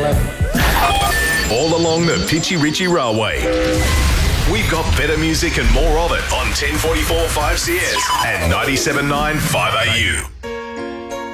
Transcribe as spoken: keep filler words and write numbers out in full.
eleven. All along the Pitchy Ritchie Railway. We've got better music and more of it on ten forty-four five C S and ninety-seven point nine five A U.